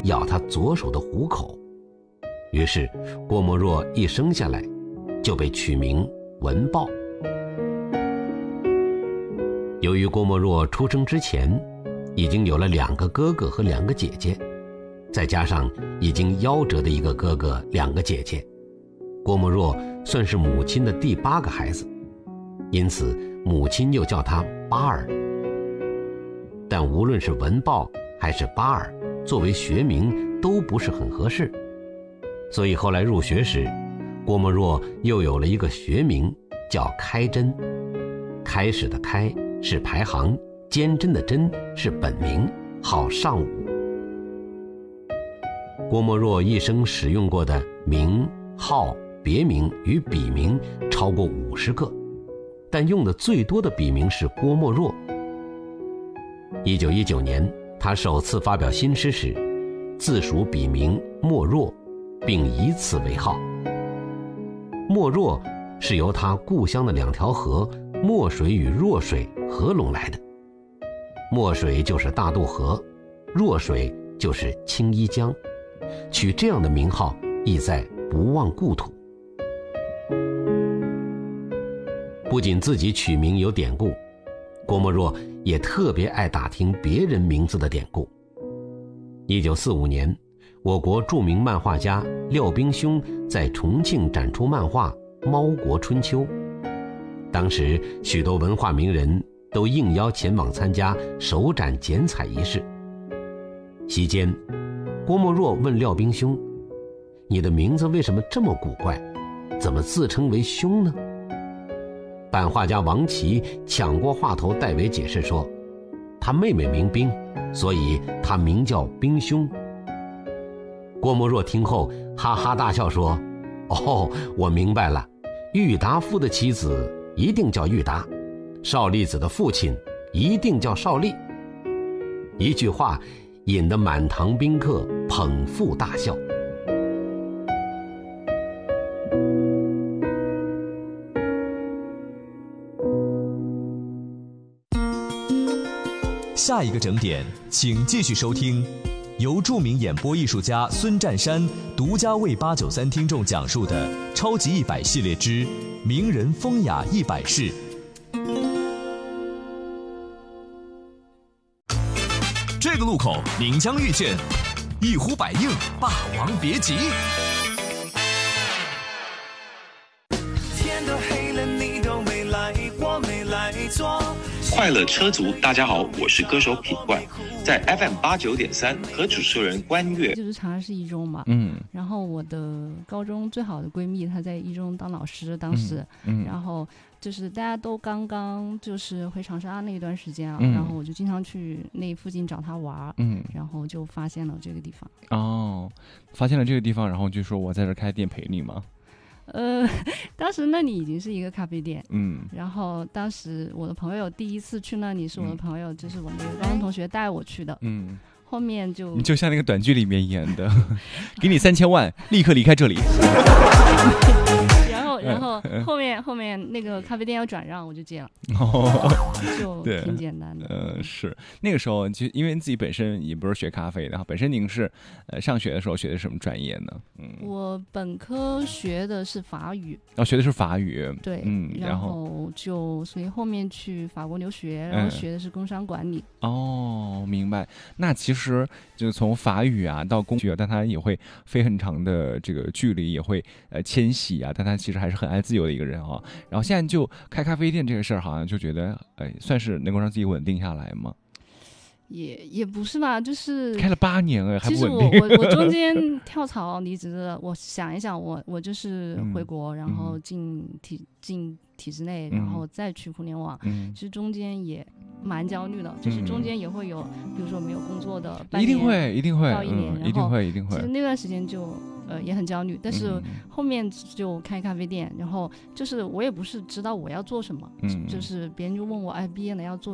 咬他左手的虎口。于是郭沫若一生下来就被取名文豹。由于郭沫若出生之前已经有了2个哥哥和2个姐姐，再加上已经夭折的1个哥哥2个姐姐，郭沫若算是母亲的第8个孩子，因此母亲又叫他巴尔。但无论是文豹还是巴尔，作为学名都不是很合适，所以后来入学时，郭沫若又有了一个学名叫开真。开始的开是排行，坚贞的贞是本名，号尚武。郭沫若一生使用过的名、号、别名与笔名超过50个，但用的最多的笔名是郭沫若。1919年，他首次发表新诗时，自属笔名莫若，并以此为号。莫若是由他故乡的2条河墨水与弱水合拢来的，墨水就是大渡河，弱水就是青衣江，取这样的名号意在不忘故土。不仅自己取名有典故，郭沫若也特别爱打听别人名字的典故。1945年，我国著名漫画家廖冰兄在重庆展出漫画《猫国春秋》，当时许多文化名人都应邀前往参加首展剪彩仪式。席间，郭沫若问廖冰兄：“你的名字为什么这么古怪？怎么自称为兄呢？”版画家王琦抢过话头代为解释说：“他妹妹名冰，所以他名叫冰兄。”郭沫若听后哈哈大笑说：“哦，我明白了，郁达夫的妻子一定叫郁达，邵力子的父亲一定叫邵力。”一句话引得满堂宾客捧腹大笑。 下一个整点，请继续收听由著名演播艺术家孙占山独家为893听众讲述的《超级100系列之名人风雅100事》。这个路口您将遇见一呼百应，霸王别姬。 天都黑了，你都没来过，没来坐。 快乐车族，大家好，我是歌手品冠，在 FM89.3和主持人关悦。 就是长沙市一中嘛，然后我的高中最好的闺蜜她在一中当老师，当时，然后就是大家都刚刚就是回长沙那一段时间啊，然后我就经常去那附近找她玩，然后就发现了这个地方。哦， 发现了这个地方，然后就说我在这开店陪你吗？ 当时那里已经是一个咖啡店，然后当时我的朋友第一次去那里是我的朋友，就是我那个高中同学带我去的，后面就你就像那个短剧里面演的，给你3000万，立刻离开这里。 然后后面那个咖啡店要转让，我就接了，就挺简单的。 是那个时候就因为自己本身也不是学咖啡的，本身您是上学的时候学的什么专业呢？ 我本科学的是法语， 学的是法语， 对，然后所以后面去法国留学，然后学的是工商管理。哦， 明白。那其实就从法语啊到工学，但它也会飞很长的这个距离，也会迁徙啊，但它其实还是很爱自由的一个人啊。然后现在就开咖啡店这个事儿，好像就觉得算是能够让自己稳定下来吗？ 也不是吧，就是开了8年了，还不稳定。 其实我中间跳槽离职了，我想一想，我就是回国，然后进体制内，然后再去互联网，其实中间也蛮焦虑的，就是中间也会有，比如说没有工作的半年， 一定会到1年， 一定会。 其实那段时间就也很焦虑，但是后面就开咖啡店，然后就是我也不是知道我要做什么，就是别人就问我，毕业了要做